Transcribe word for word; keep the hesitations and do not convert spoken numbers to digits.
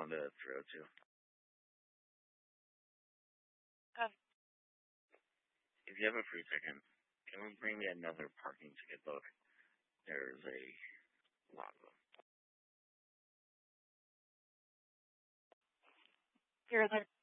one to throw to. Um, If you have a free second, can we bring me another parking ticket book? There's a lot of them. here, then.